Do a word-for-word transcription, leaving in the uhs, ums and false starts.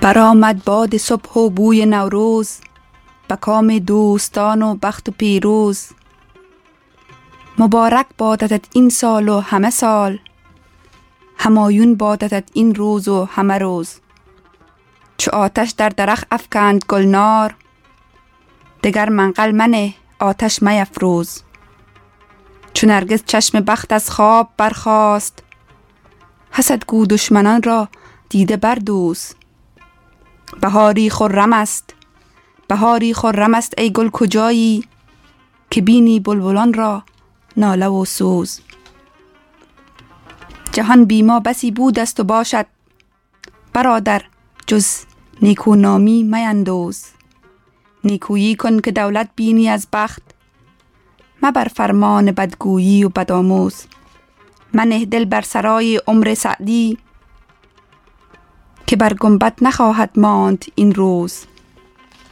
برآمد باد صبح و بوی نوروز، به کام دوستان و بخت و پیروز. مبارک بادتت این سال و همه سال، همایون بادتت این روز و همه روز. چو آتش در درخت افکند گلنار، دگر منقل منه آتش میفروز. چو نرگس چشم بخت از خواب برخاست، حسدگو دشمنان را دیده بردوز. بهاری خرم است، بهاری خرم است ای گل کجایی، که بینی بلبلان را ناله و سوز. جهان بی ما بسی بود است و باشد، برادر جز نیکونامی میندوز. نیکویی کن که دولت بینی از بخت، مبر فرمان بدگویی و بدآموز. منه دل بر سرای عمر سعدی، که بر گنبد نخواهد ماند این روز.